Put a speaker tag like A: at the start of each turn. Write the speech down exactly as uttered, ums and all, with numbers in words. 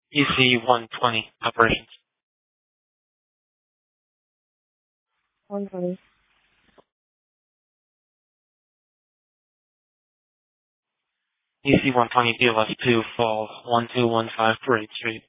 A: E C one twenty operations.
B: one twenty.
A: E C one twenty B L S two, fall one two one five Parade Street.